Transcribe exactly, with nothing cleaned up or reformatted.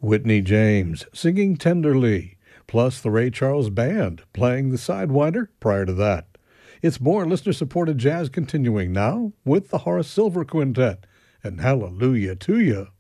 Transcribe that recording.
Whitney James singing tenderly, plus the Ray Charles Band playing the Sidewinder prior to that. It's more listener-supported jazz continuing now with the Horace Silver Quintet, and hallelujah to you.